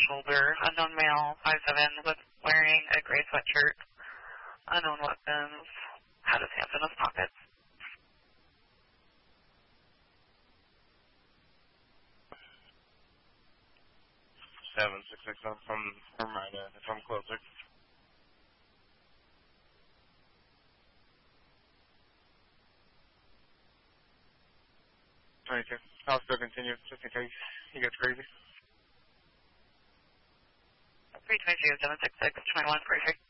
shoulder. Unknown male, 5'7", was wearing a gray sweatshirt. Unknown weapons. Had his hands in his pockets. 766 from right from closer. 22. I'll still continue just in case he gets crazy. 322, 766, 21, 43.